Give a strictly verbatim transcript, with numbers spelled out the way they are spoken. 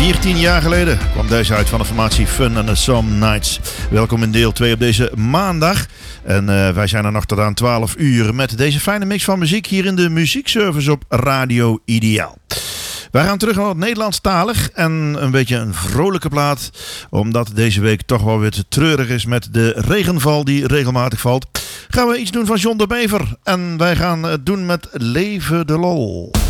veertien jaar geleden kwam deze uit van de formatie Fun and the Some Nights. Welkom in deel twee op deze maandag. En uh, wij zijn er nog tot aan twaalf uur met deze fijne mix van muziek hier in de muziekservice op Radio Ideaal. Wij gaan terug naar het Nederlandstalig en een beetje een vrolijke plaat. Omdat deze week toch wel weer te treurig is met de regenval die regelmatig valt. Gaan we iets doen van John de Bever. En wij gaan het doen met Leven de Lol.